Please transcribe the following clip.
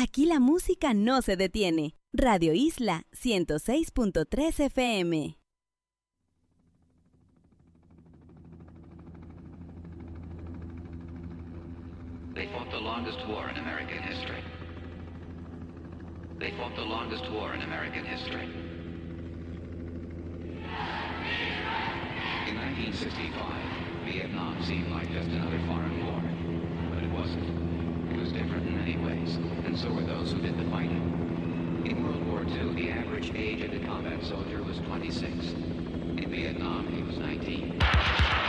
Aquí la música no se detiene. Radio Isla 106.3 FM. They fought the longest war in American history. They fought the longest war in American history. In 1965, Vietnam seemed like just another foreign war. But it wasn't. It was different in many ways, and so were those who did the fighting. In World War II, the average age of the combat soldier was 26. In Vietnam, he was 19.